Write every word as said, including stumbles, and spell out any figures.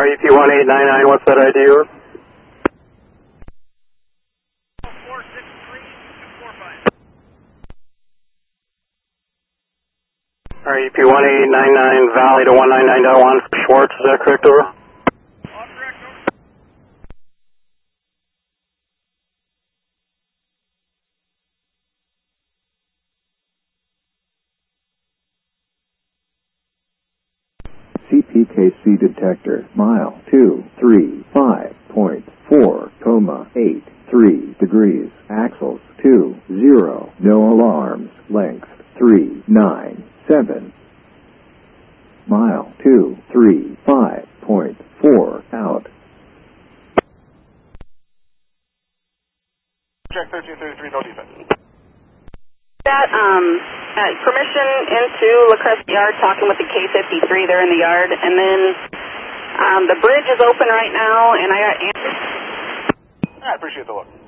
R E P one eight nine nine, what's that I D you? four six three two four five. R E P one eight nine nine, Valley to one nine nine dot one, Schwartz, is that correct, over? All correct, over. C P K C detector, mile two three five point four, comma eight three degrees, axles two zero, no alarms, length three nine seven. Mile two three five point four out. Check thirteen thirty-three, no defense. That, um, uh, permission into La Creste Yard, talking with the K fifty-three, they're in the yard, and then, um, the bridge is open right now, and I got... I appreciate the look.